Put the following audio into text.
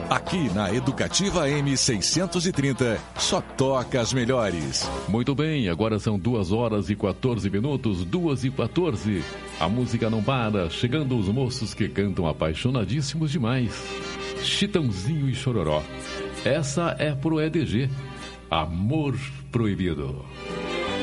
Aqui na Educativa M630, só toca as melhores. Muito bem, agora são 2h14, 2h14. A música não para, chegando os moços que cantam apaixonadíssimos demais. Chitãozinho e Chororó. Essa é pro EDG, Amor Proibido.